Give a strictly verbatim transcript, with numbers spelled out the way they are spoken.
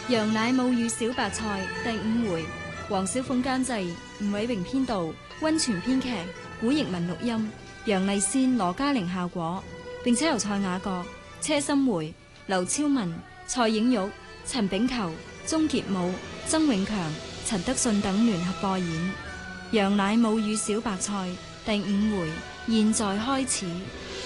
羊奶母與小白菜第五回，黃小鳳監製，吳偉榮編導，溫泉編劇，古譯文錄音，楊麗仙、羅嘉玲效果，並且由蔡雅閣、車心梅、劉超文、蔡影玉、陳炳球、鍾傑武、曾永強、陳德信等聯合播演。羊奶母與小白菜第五回，現在開始。